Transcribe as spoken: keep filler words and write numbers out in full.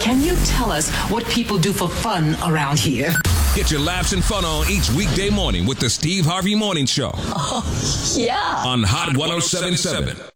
Can you tell us what people do for fun around here? Get your laughs and fun on each weekday morning with the Steve Harvey Morning Show. Oh, yeah. On Hot one oh seven point seven.